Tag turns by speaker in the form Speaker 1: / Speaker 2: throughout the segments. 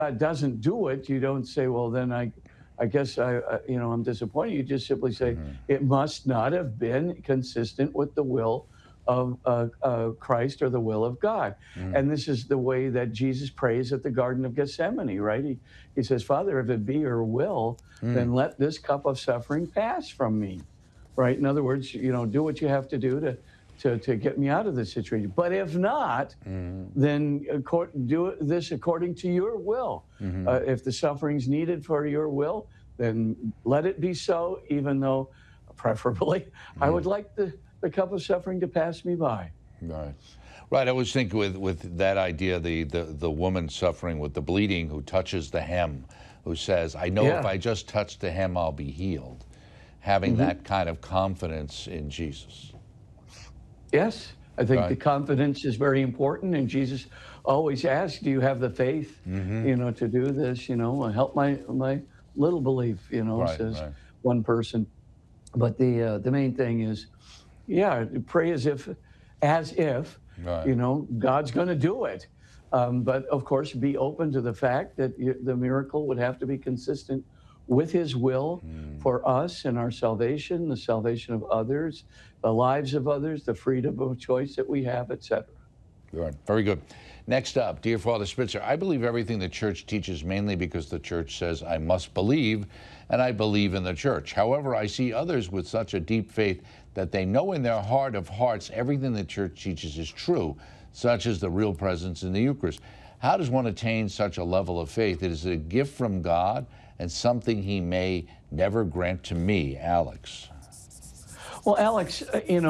Speaker 1: doesn't do it, you don't say, well, then I guess I'm disappointed. You just simply say,
Speaker 2: Mhm.
Speaker 1: it must not have been consistent with the will of Christ or the will of God.
Speaker 2: Mm,
Speaker 1: And this is the way that Jesus prays at the Garden of Gethsemane, right? He says, Father, if it be your will,
Speaker 2: mm,
Speaker 1: then let this cup of suffering pass from me, right? In other words, do what you have to do to get me out of this situation. But if not,
Speaker 2: mm,
Speaker 1: then do this according to your will.
Speaker 2: mhm.
Speaker 1: If the suffering's needed for your will, then let it be so, even though preferably I would
Speaker 2: Mm,
Speaker 1: like the cup of suffering to pass me by.
Speaker 2: right. Right. I was thinking with that idea, the woman suffering with the bleeding who touches the hem, who says, I know if
Speaker 1: Yeah.
Speaker 2: I just touch the hem, I'll be healed. Having
Speaker 1: Hmm.
Speaker 2: that kind of confidence in Jesus.
Speaker 1: Yes. I think the
Speaker 2: Right.
Speaker 1: confidence is very important. And Jesus always asks, do you have the faith,
Speaker 2: Hmm.
Speaker 1: to do this? Help my little belief,
Speaker 2: Right.
Speaker 1: says
Speaker 2: Right.
Speaker 1: one person. But the main thing is, yeah, pray as if,
Speaker 2: Right.
Speaker 1: God's going to do it. But of course, be open to the fact that the miracle would have to be consistent with His will
Speaker 2: Mm.
Speaker 1: for us and our salvation, the salvation of others, the lives of others, the freedom of choice that we have, etc.
Speaker 2: Right. Very good. Next up, dear Father Spitzer, I believe everything the church teaches mainly because the church says I must believe, and I believe in the church. However, I see others with such a deep faith that they know in their heart of hearts everything the church teaches is true, such as the real presence in the Eucharist. How does one attain such a level of faith? It is a gift from God and something He may never grant to me, Alex.
Speaker 1: Well, Alex,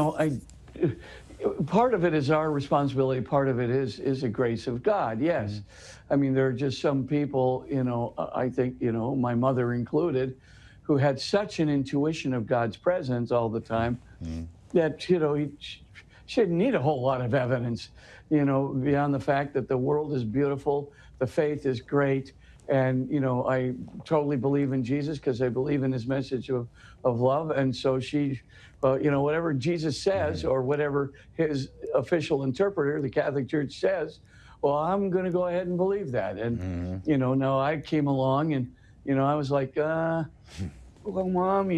Speaker 1: part of it is our responsibility. Part of it is a grace of God. Yes,
Speaker 2: Mm,
Speaker 1: I mean there are just some people. I think my mother included, who had such an intuition of God's presence all the
Speaker 2: mm,
Speaker 1: time
Speaker 2: mm,
Speaker 1: that she didn't need a whole lot of evidence, beyond the fact that the world is beautiful, the faith is great, and I totally believe in Jesus because I believe in His message of love, and so whatever Jesus says
Speaker 2: mm,
Speaker 1: or whatever His official interpreter, the Catholic Church says, well, I'm going to go ahead and believe that, and
Speaker 2: mm,
Speaker 1: now I came along and I was like, well, Mom,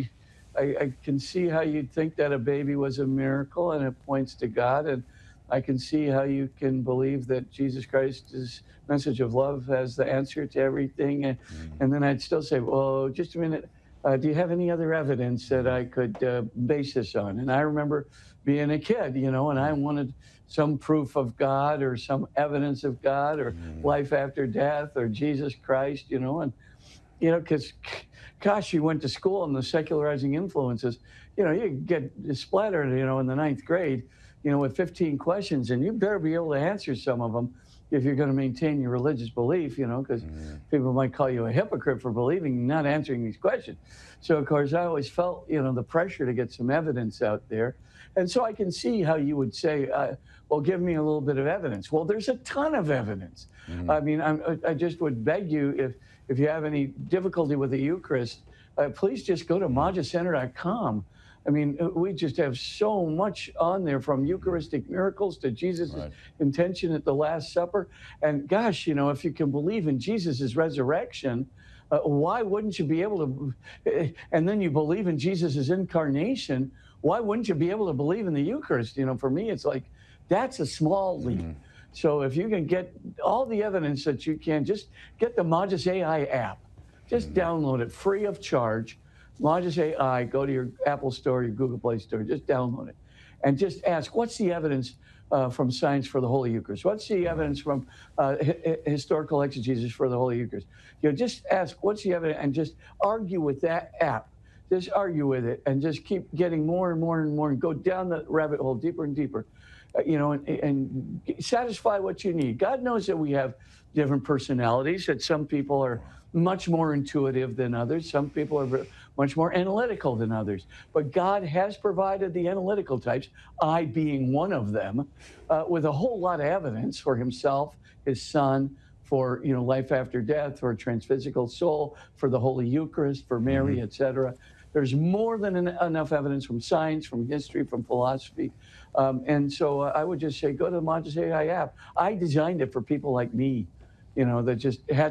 Speaker 1: I can see how you'd think that a baby was a miracle and it points to God. And I can see how you can believe that Jesus Christ's message of love has the answer to everything. And,
Speaker 2: mm,
Speaker 1: and then I'd still say, well, just a minute. Do you have any other evidence that
Speaker 2: mm,
Speaker 1: I could base this on? And I remember being a kid, and I
Speaker 2: mm,
Speaker 1: wanted some proof of God or some evidence of God or
Speaker 2: mm.
Speaker 1: life after death or Jesus Christ, and because gosh, you went to school and the secularizing influences, you get splattered, in the ninth grade, with 15 questions, and you better be able to answer some of them if you're going to maintain your religious belief, because
Speaker 2: Mhm.
Speaker 1: people might call you a hypocrite for believing, not answering these questions. So, of course, I always felt, the pressure to get some evidence out there. And so I can see how you would say, well, give me a little bit of evidence. Well, there's a ton of evidence. I
Speaker 2: Mhm.
Speaker 1: mean, I just would beg you, if you have any difficulty with the Eucharist, please just go to
Speaker 2: Mhm.
Speaker 1: majacenter.com. I mean, we just have so much on there, from
Speaker 2: Mhm.
Speaker 1: Eucharistic miracles to Jesus'
Speaker 2: Right.
Speaker 1: intention at the Last Supper. And gosh, if you can believe in Jesus' resurrection, why wouldn't you be able to? And then you believe in Jesus' incarnation. Why wouldn't you be able to believe in the Eucharist? For me, it's like that's a small leap.
Speaker 2: Mhm.
Speaker 1: So if you can get all the evidence that you can, just get the Modus AI app. Just
Speaker 2: Mhm.
Speaker 1: download it free of charge. Modus AI, go to your Apple Store, your Google Play Store, just download it. And just ask, what's the evidence from Science for the Holy Eucharist? What's the
Speaker 2: Right.
Speaker 1: evidence from historical exegesis for the Holy Eucharist? Just ask, what's the evidence, and just argue with that app. Just argue with it and just keep getting more and more and more and go down the rabbit hole deeper and deeper, and satisfy what you need. God knows that we have different personalities, that some people are much more intuitive than others. Some people are much more analytical than others. But God has provided the analytical types, I being one of them, with a whole lot of evidence for Himself, His Son, for life after death, for a transphysical soul, for the Holy Eucharist, for Mary,
Speaker 2: Mhm.
Speaker 1: etc. There's more than enough evidence from science, from history, from philosophy, and so I would just say, go to the Montes AI app. I designed it for people like me, that just had